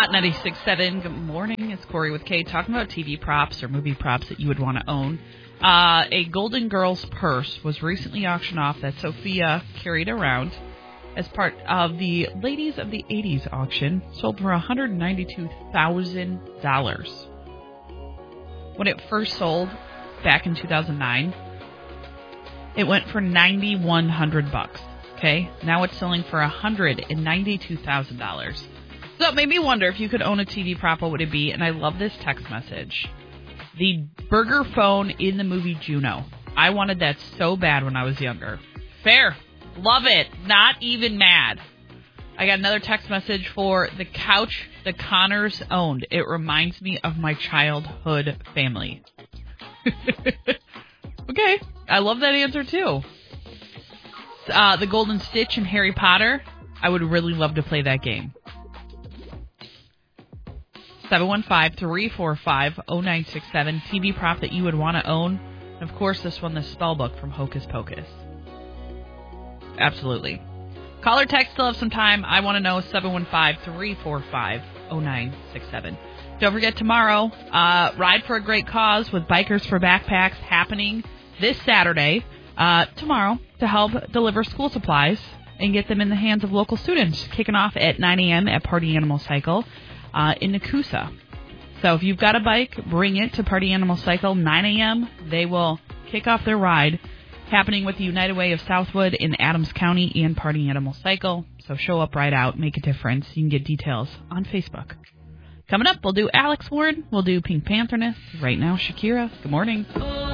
Hot 96.7, good morning. It's Corey with Kay talking about TV props or movie props that you would want to own. A Golden Girls purse was recently auctioned off that Sophia carried around as part of the Ladies of the 80s auction, sold for $192,000. When it first sold back in 2009, it went for $9,100. Okay, now it's selling for $192,000. So it made me wonder if you could own a TV prop, what would it be? And I love this text message. The burger phone in the movie Juno. I wanted that so bad when I was younger. Fair. Love it. Not even mad. I got another text message for the couch the Connors owned. It reminds me of my childhood family. Okay. I love that answer, too. The Golden Stitch and Harry Potter. I would really love to play that game. 715-345-0967. TV prop that you would want to own. And, of course, this one, the spell book from Hocus Pocus. Absolutely. Call or text, still have some time. I want to know, 715-345-0967. Don't forget tomorrow, Ride for a Great Cause with Bikers for Backpacks happening this Saturday, tomorrow, to help deliver school supplies and get them in the hands of local students. Kicking off at 9 a.m. at Party Animal Cycle in Nakusa. So if you've got a bike, bring it to Party Animal Cycle, 9 a.m. They will kick off their ride, happening with the United Way of Southwood in Adams County and Party Animal Cycle. So show up, ride out, make a difference. You can get details on Facebook. Coming up, we'll do Alex Ward. We'll do Pink Pantherness. Right now, Shakira. Good morning.